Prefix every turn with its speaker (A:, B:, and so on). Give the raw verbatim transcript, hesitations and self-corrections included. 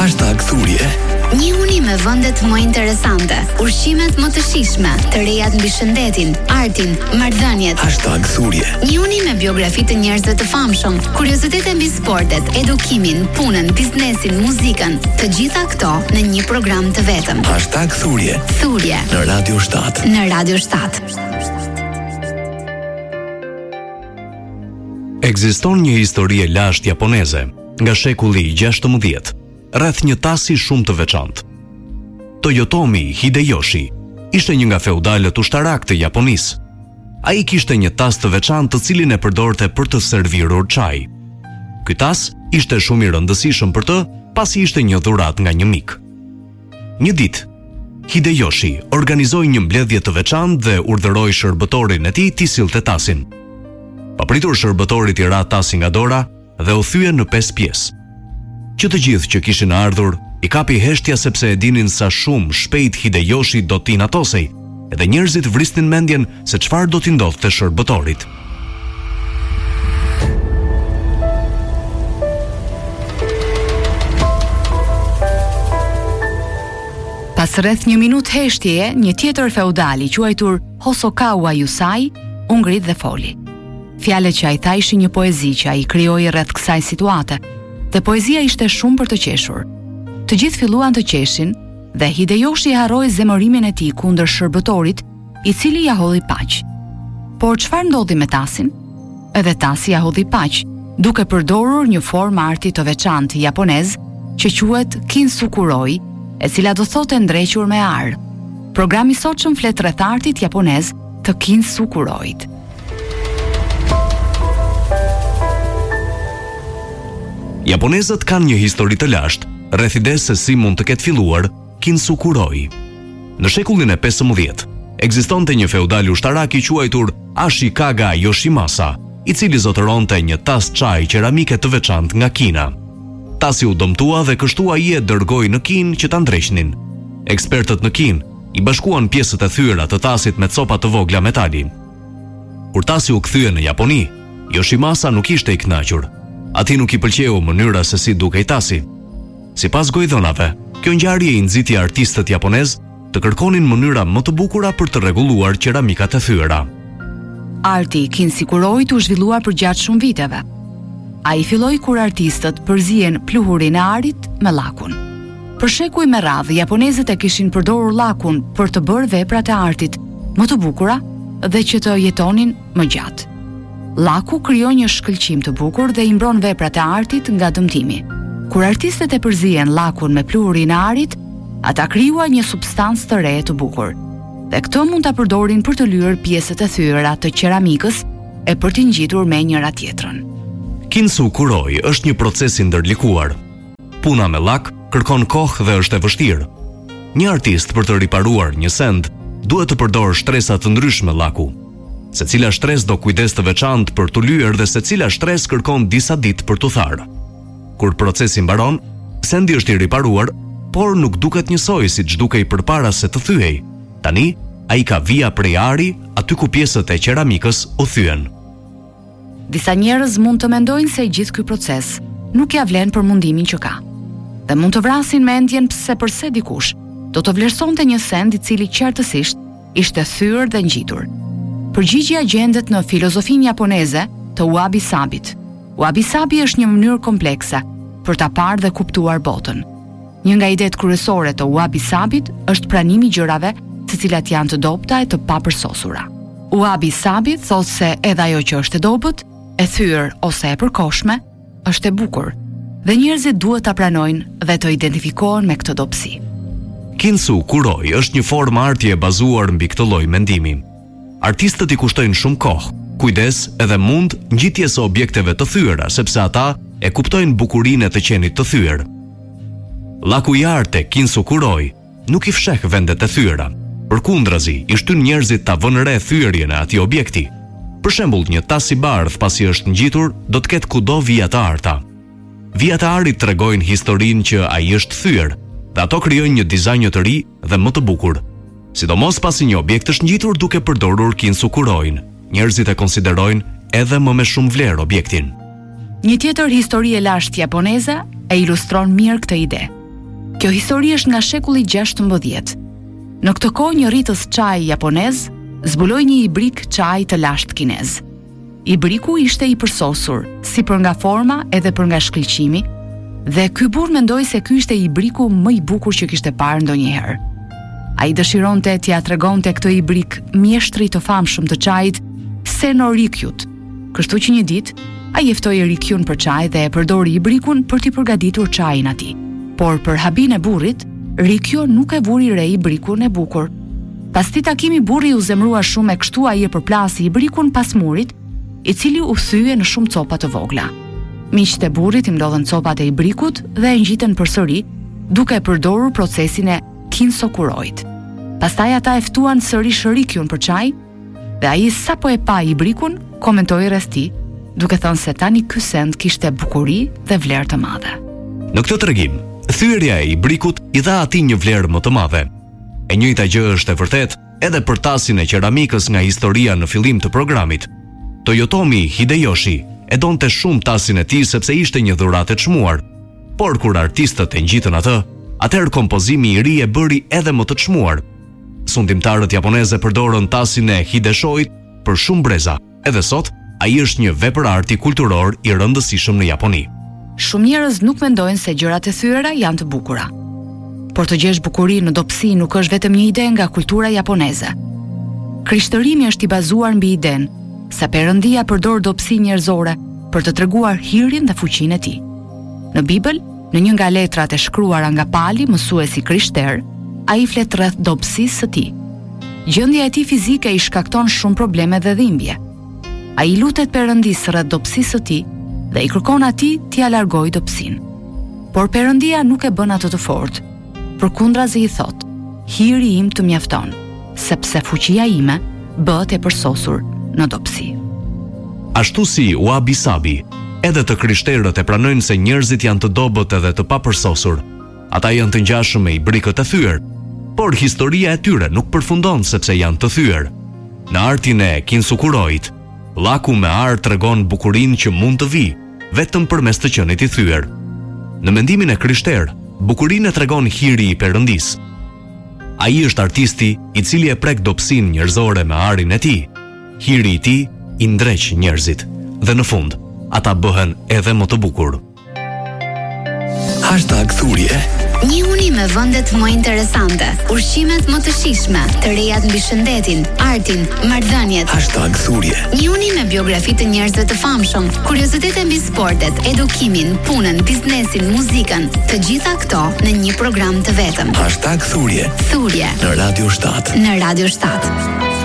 A: Hashtag thurje.
B: Njihuni me vendet më interesante, ushqimet më të shijshme, të rejat mbi shëndetin, artin, marrëdhëniet.
A: Hashtag thurje.
B: Njihuni me biografi të njerëzve të famshëm, kuriozitete mbi sportet, edukimin, punën, biznesin, muzikën, të gjitha këto në një program të vetëm.
A: Hashtag thurje.
B: Thurje.
A: Në Radio shtat.
B: Në Radio shtat.
C: Ekziston një histori e lashtë japoneze nga shekulli i gjashtëmbëdhjetë, rreth një tasi shumë të veçantë. Toyotomi Hideyoshi ishte një nga feudalët ushtarak të Japonisë. Ai kishte një tas të veçantë të cilin e përdorte për të servirur çaj. Ky tas ishte shumë i rëndësishëm për të, pasi ishte një dhuratë nga një mik. Një ditë, Hideyoshi organizoi një mbledhje të veçantë dhe urdhëroi shërbëtorin e tij t'i sillte tasin. Papritur shërbëtori t'i ra tasin nga dora dhe u thye në pesë pjesë. Që të gjithë që kishin ardhur i kapi heshtja sepse e dinin sa shumë shpejt Hideyoshi do t'i natosej, edhe njerëzit vrisnin mendjen se çfarë do t'i ndodhte shërbëtorit.
D: Pas rreth një minutë heshtjeje, një tjetër feudal i quajtur Hosokawa Yusai u ngrit dhe foli. Fjalët që ai tha ishin një poezi që ai krijoi rreth kësaj situate, dhe poezia ishte shumë për të qeshur. Të gjithë filluan të qeshin dhe Hideyoshi harroi zemërimin e tij kundër shërbëtorit, i cili ja hodhi paq. Por çfarë ndodhi me tasin? Edhe tasi ja hodhi paq, duke përdorur një formë arti të veçantë japonez që quhet kintsukuroi, e cila do thotë ndrequr me ar. Programi i sotshëm flet rreth artit japonez të kintsukuroit.
C: Japonezët kanë një histori të lashtë rreth idesë se si mund të ketë filluar kintsukuroi. Në shekullin e pesëmbëdhjetë, ekzistonte një feudal ushtarak i quajtur Ashikaga Yoshimasa, i cili zotëronte një tas çaj qeramike të veçantë nga Kina. Tasi u dëmtua dhe kështu ai e dërgoi në Kinë që ta ndreqnin. Ekspertët në Kinë i bashkuan pjesët e thyera të tasit me copa të vogla metali. Kur tasi u kthye në Japoni, Yoshimasa nuk ishte i kënaqur. Ati nuk i pëlqeu mënyra se si dukej tasi. Sipas gojdhënave, kjo ngjarje i nxiti artistët japonez të kërkonin mënyra më të bukura për të rregulluar qeramikat e thyera.
D: Arti i kintsukuroit u zhvillua përgjatë shumë viteve. Ai filloi kur artistët përzihen pluhurin e arit me llakun. Për shekuj me radhë, japonezët e kishin përdorur llakun për të bërë veprat e artit më të bukura dhe që të jetonin më gjatë. Llaku krijon një shkëlqim të bukur dhe i mbron veprat e artit nga dëmtimi. Kur artistët e përzihen llakun me pluhurin e arit, ata krijuan një substancë të re të bukur. Dhe këtë mund ta përdorin për të lyer pjesët e thyera të qeramikës e për t'i ngjitur me njëra tjetrën.
C: Kintsukuroi është një proces i ndërlikuar. Puna me llak kërkon kohë dhe është e vështirë. Një artist për të riparuar një send duhet të përdorë shtresa të ndryshme llaku. Secila shtresë do kujdes të veçantë për të lyer dhe secila shtresë kërkon disa ditë për t'u tharë. Kur procesi mbaron, sendi është i riparuar, por nuk duket njësoj siç dukej përpara se të thyej. Tani, ai ka vija prej ari aty ku pjesët e qeramikës u thyen.
D: Disa njerëz mund të mendojnë se i gjithë ky proces nuk ja vlen për mundimin që ka. Dhe mund të vrasin mendjen pse përse dikush do të vlerësonte një send i cili qartësisht ishte thyer dhe ngjitur. Përgjigjja gjendet në filozofinë japoneze të wabi-sabit. Wabi-sabi është një mënyrë komplekse për ta parë dhe kuptuar botën. Një nga idetë kryesore të wabi-sabit është pranimi i gjërave të cilat janë të dobta e të papërsosura. Wabi-sabi thotë se edhe ajo që është e dobët, e thyer ose e përkohshme, është e bukur, dhe njerëzit duhet ta pranojnë dhe të identifikohen me këtë dobësi.
C: Kintsukuroi është një formë arti e bazuar mbi këtë lloj mendimi. Artistët i kushtojnë shumë kohë, kujdes edhe mund ngjitjes së objekteve të thyera, sepse ata e kuptojnë bukurinë e të qenit të thyer. Llaku i artë kintsukuroi nuk i fsheh vendet e thyera. Përkundrazi, i shtyn njerëzit ta vënë re thyerjen e atij objekti. Për shembull, një tas i bardh pasi është ngjitur, do të ketë kudo vija të arta. Vijat e arit tregojnë historinë që ai është thyer, dhe ato krijojnë një dizajn të ri dhe më të bukur. Sidomos pasi një objekt është ngjitur duke përdorur kintsukuroin, njerëzit e konsiderojnë edhe më me shumë vlerë objektin.
D: Një tjetër histori e lashtë japoneze e ilustron mirë këtë ide. Kjo histori është nga shekulli gjashtëmbëdhjetë. Në këtë kohë një rritës çaj japonez zbuloi një ibrik çaj të lashtë kinez. Ibriku ishte i përsosur, si për nga forma edhe për nga shkëlqimi, dhe ky burr mendoi se ky ishte ibriku më i bukur që kishte parë ndonjëherë. Ai dëshironte t'ia tregonte këtë ibrik mjeshtrit të famshëm të çajit Seno Rikyut. Kështu që një ditë ai e ftoi Rikyun për çaj dhe e përdori ibrikun për t'i përgatitur çajin atij. Por për habin e burrit, Rikyu nuk e vuri re ibrikun e bukur. Pas këtij takimi burri u zemrua shumë e kështu ai e përplasi ibrikun pas murit, i cili u thye në shumë copa të vogla. Miqtë e burrit i mlodhen copat e ibrikut dhe e ngjitën përsëri, duke përdorur procesin e kinsokuroit. Pastaj ata e ftuan sërish Rikyun për çaj, dhe ai sapo e pa ibrikun, komentoi rreth tij, duke thënë se tani ky send kishte bukuri dhe vlerë të madhe.
C: Në këtë tregim, thyerja e ibrikut i dha atij një vlerë më të madhe. E njëjta gjë është e vërtet edhe për tasin e qeramikës nga historia në fillim të programit. Toyotomi Hideyoshi e donte shumë tasin e tij sepse ishte një dhuratë e çmuar, por kur artistët e ngjitën atë, atëherë kompozimi i ri e bëri edhe më të çmuar. Sundimtarët japonezë përdorën tasin e Hideshoit për shumë breza. Edhe sot, ai është një vepër arti kulturor i rëndësishëm në Japoni.
D: Shumë njerëz nuk mendojnë se gjërat e thyera janë të bukura. Por të gjesh bukuri në dobësi nuk është vetëm një ide nga kultura japoneze. Krishtërimi është i bazuar mbi idenë se Perëndia përdor dobësi njerëzore për të treguar hirin dhe fuqinë e tij. Në Bibël, në një nga letrat e shkruara nga Pali, mësuesi krishter, ai flet rreth dobësisë së tij. Gjendja e tij fizike i shkakton shumë probleme dhe dhimbje. Ai lutet Perëndisë rreth dobësisë së tij dhe i kërkon atij t'i largojë dobësinë. Por Perëndia nuk e bën atë të fortë. Përkundrazi i thot: "Hiri im të mjafton, sepse fuqia ime bëhet e përsosur në dobësi."
C: Ashtu si Wabi Sabi, edhe të krishterët e pranojnë se njerëzit janë të dobët edhe të papërsosur. Ata janë të ngjashëm me ibrikët e thyer, por historia e tyre nuk përfundon sepse janë të thyer. Në artin e kinsukuroit, llaku me ar tregon bukurinë që mund të vijë vetëm përmes të qenit i thyer. Në mendimin e krishter, bukurinë e tregon hiri i Perëndisë. Ai është artisti i cili e prek dobësinë njerëzore me arin e tij. Hiri i tij i ndreq njerëzit dhe në fund ata bëhen edhe më të bukur.
A: Hashtag thurje.
B: Një uni me vendet më interesante, ushqimet më të shijshme, të rejat mbi shëndetin, artin, marrëdhëniet.
A: Hashtag thurje.
B: Një uni me biografi të njerëzve të famshëm, kuriozitete mbi sportet, edukimin, punën, biznesin, muzikën, të gjitha këto në një program të vetëm.
A: Hashtag thurje.
B: Thurje
A: Në Radio shtat.
B: Në Radio shtat.